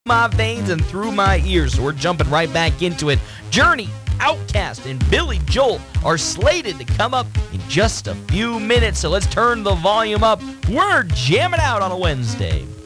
my veins and through my ears. So we're jumping right back into it. Journey, Outkast, and Billy Joel are slated to come up in just a few minutes. So let's turn the volume up. We're jamming out on a Wednesday.